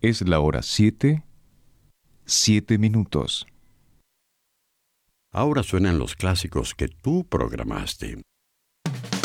Es la hora 7:07. Ahora suenan los clásicos que tú programaste.